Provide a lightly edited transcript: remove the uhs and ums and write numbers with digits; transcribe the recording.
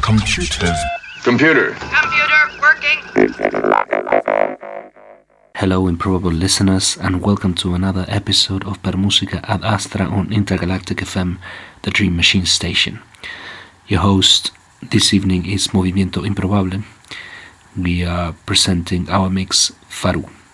Computers. Computer. Computer working. Hello, improbable listeners, and welcome to another episode of Per Musica ad Astra on Intergalactic FM, the Dream Machine station. Your host this evening is Movimiento Improbable. We are presenting our mix Faru.